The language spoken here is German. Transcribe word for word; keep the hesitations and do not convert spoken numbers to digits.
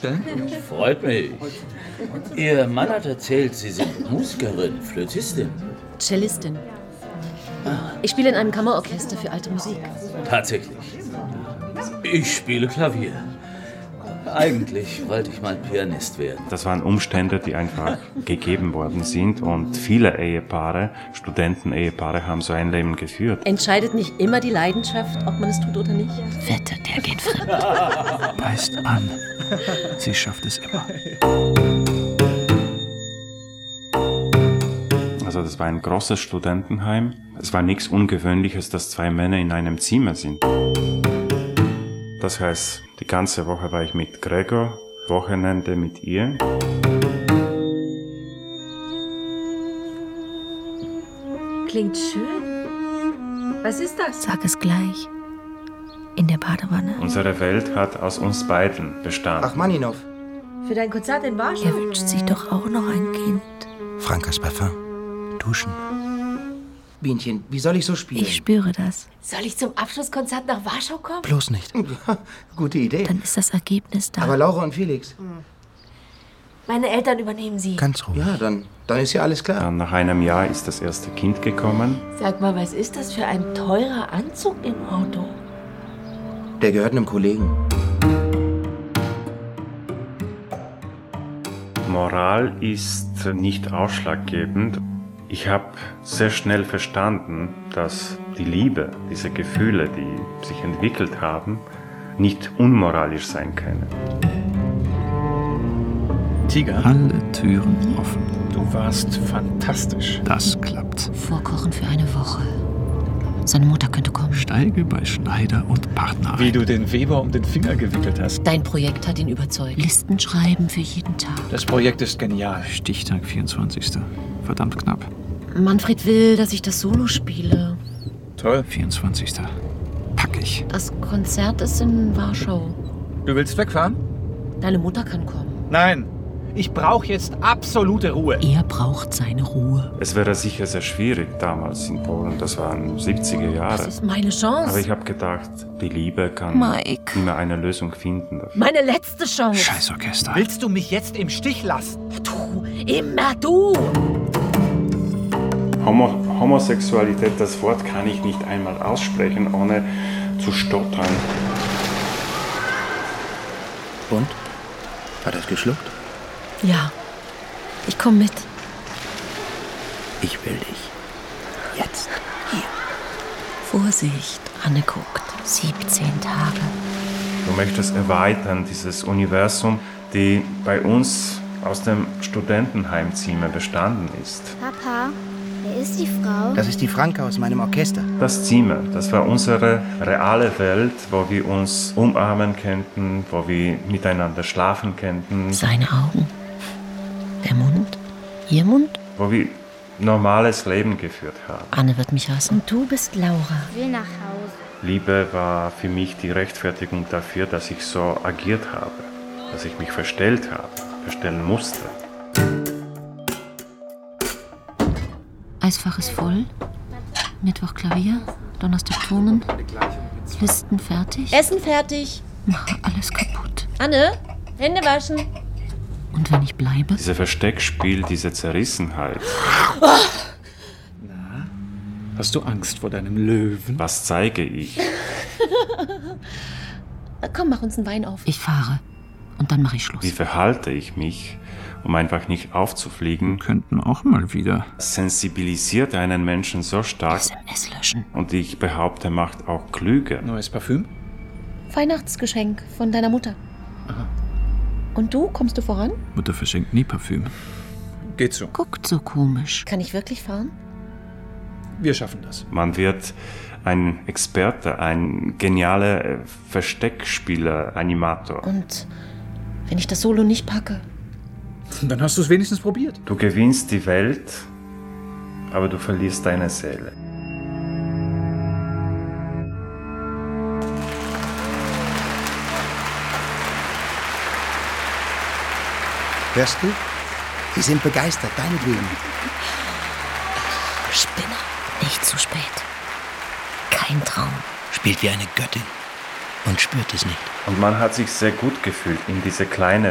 vorstellen? Freut mich. Ihr Mann hat erzählt, Sie sind Musikerin, Flötistin. Cellistin. Ich spiele in einem Kammerorchester für alte Musik. Tatsächlich. Ich spiele Klavier. Eigentlich wollte ich mal Pianist werden. Das waren Umstände, die einfach gegeben worden sind und viele Ehepaare, Studenten-Ehepaare haben so ein Leben geführt. Entscheidet nicht immer die Leidenschaft, ob man es tut oder nicht? Wette, der geht fremd. Beißt an. Sie schafft es immer. Also das war ein großes Studentenheim. Es war nichts Ungewöhnliches, dass zwei Männer in einem Zimmer sind. Das heißt, die ganze Woche war ich mit Gregor, Wochenende mit ihr. Klingt schön. Was ist das? Sag es gleich. In der Badewanne. Unsere Welt hat aus uns beiden bestanden. Rachmaninov. Für dein Konzert in Warschau? Er wünscht sich doch auch noch ein Kind. Frankas Parfum. Duschen. Bienchen, wie soll ich so spielen? Ich spüre das. Soll ich zum Abschlusskonzert nach Warschau kommen? Bloß nicht. Ja, gute Idee. Dann ist das Ergebnis da. Aber Laura und Felix? Meine Eltern übernehmen sie. Ganz ruhig. Ja, dann, dann ist ja alles klar. Dann nach einem Jahr ist das erste Kind gekommen. Sag mal, was ist das für ein teurer Anzug im Auto? Der gehört einem Kollegen. Moral ist nicht ausschlaggebend. Ich habe sehr schnell verstanden, dass die Liebe, diese Gefühle, die sich entwickelt haben, nicht unmoralisch sein können. Tiger? Alle Türen offen. Du warst fantastisch. Das klappt. Vorkochen für eine Woche. Seine Mutter könnte kommen. Steige bei Schneider und Partner ein. Wie du den Weber um den Finger gewickelt hast. Dein Projekt hat ihn überzeugt. Listen schreiben für jeden Tag. Das Projekt ist genial. Stichtag vierundzwanzigster Verdammt knapp. Manfred will, dass ich das Solo spiele. Toll. vierundzwanzigster Pack ich. Das Konzert ist in Warschau. Du willst wegfahren? Deine Mutter kann kommen. Nein. Ich brauche jetzt absolute Ruhe. Er braucht seine Ruhe. Es wäre sicher sehr schwierig damals in Polen. Das waren siebziger Jahre. Das ist meine Chance. Aber ich habe gedacht, die Liebe kann Mike. immer eine Lösung finden dafür. Meine letzte Chance. Scheißorchester. Willst du mich jetzt im Stich lassen? Du, immer du. Homo Homosexualität, das Wort kann ich nicht einmal aussprechen, ohne zu stottern. Und? Hat er es geschluckt? Ja, ich komme mit. Ich will dich. Jetzt. Hier. Vorsicht, Anne guckt. siebzehn Tage. Du möchtest erweitern, dieses Universum, die bei uns aus dem Studentenheimzimmer bestanden ist. Papa, wer ist die Frau? Das ist die Franka aus meinem Orchester. Das Zimmer, das war unsere reale Welt, wo wir uns umarmen könnten, wo wir miteinander schlafen könnten. Seine Augen. Der Mund. Ihr Mund? Wo wir normales Leben geführt haben. Anne wird mich hassen. Und du bist Laura. Ich will nach Hause. Liebe war für mich die Rechtfertigung dafür, dass ich so agiert habe, dass ich mich verstellt habe, verstellen musste. Eisfach ist voll. Mittwoch Klavier. Donnerstag Turnen. Listen fertig. Essen fertig. Mache alles kaputt. Anne, Hände waschen. Und wenn ich bleibe? Dieses Versteckspiel, diese Zerrissenheit. Na, hast du Angst vor deinem Löwen? Was zeige ich? Komm, mach uns einen Wein auf. Ich fahre. Und dann mache ich Schluss. Wie verhalte ich mich, um einfach nicht aufzufliegen? Wir könnten auch mal wieder. Sensibilisiert einen Menschen so stark. S M S löschen. Und ich behaupte, macht auch klüger. Neues Parfüm? Weihnachtsgeschenk von deiner Mutter. Aha. Und du, kommst du voran? Mutter verschenkt nie Parfüm. Geht so. Guckt so komisch. Kann ich wirklich fahren? Wir schaffen das. Man wird ein Experte, ein genialer Versteckspieler, Animator. Und wenn ich das Solo nicht packe? Dann hast du es wenigstens probiert. Du gewinnst die Welt, aber du verlierst deine Seele. Hörst du? Sie sind begeistert, deinetwegen. Spinner. Nicht zu spät. Kein Traum. Spielt wie eine Göttin und spürt es nicht. Und man hat sich sehr gut gefühlt in diese kleine